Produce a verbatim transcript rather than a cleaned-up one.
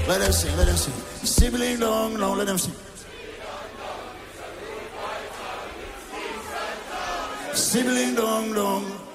Let them sing, let them sing. Sibling dong, dong, let them sing. Sibling dong, dong.